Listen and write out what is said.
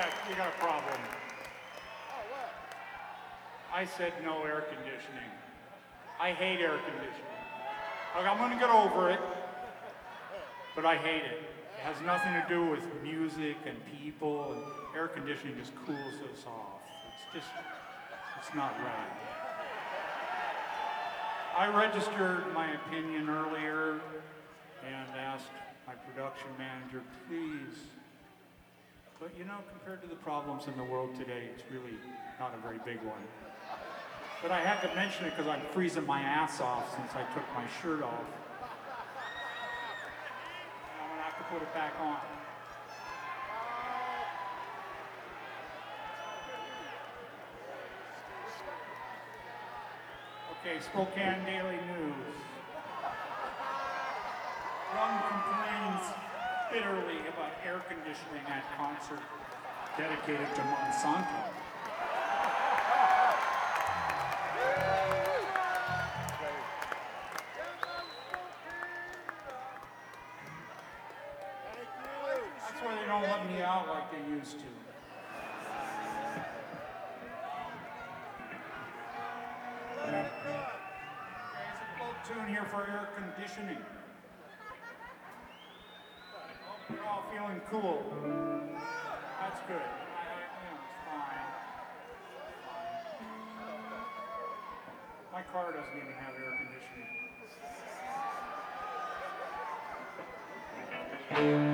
got a problem. I said no air conditioning. I hate air conditioning. Look, I'm gonna get over it, but I hate it. It has nothing to do with music and people, and air conditioning just cools us off. It's not right. I registered my opinion earlier and asked my production manager, please. But you know, compared to the problems in the world today, it's really not a very big one. But I had to mention it because I'm freezing my ass off since I took my shirt off. And I'm gonna have to put it back on. Okay, Spokane Daily News. Young complains bitterly about air conditioning at concert dedicated to Monsanto. That's why they don't let me out like they used to. There's a folk tune here for air conditioning. We're all feeling cool. That's good. It's fine. My car doesn't even have air conditioning.